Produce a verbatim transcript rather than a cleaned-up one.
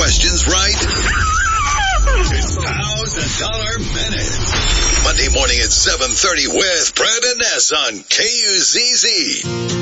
questions right? It's Thousand Dollar Minute. Monday morning at seven thirty with Brandon Ness on K U Z Z.